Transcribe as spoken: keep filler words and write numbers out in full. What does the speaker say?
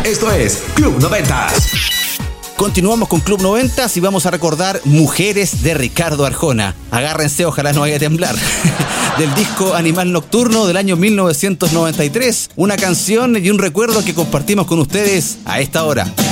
Esto es Club noventa. Continuamos con Club noventa y vamos a recordar Mujeres de Ricardo Arjona. Agárrense, ojalá no vaya a temblar. Del disco Animal Nocturno del año mil novecientos noventa y tres. Una canción y un recuerdo que compartimos con ustedes a esta hora.